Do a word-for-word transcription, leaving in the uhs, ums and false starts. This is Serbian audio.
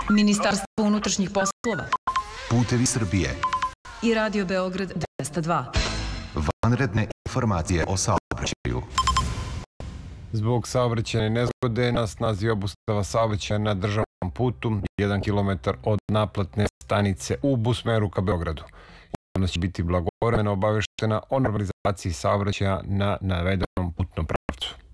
Ministarstvo unutrašnjih poslova, Putevi Srbije i Radio Beograd dvesta dva. Vanredne informacije o saobraćaju. Zbog saobraćajne nezgode na snazi obustava saobraćaja na državnom putu jedan kilometar od naplatne stanice u busmeru ka Beogradu. Javnost će biti blagovremeno obaveštena o normalizaciji saobraćaja na navedenom putnom pravcu.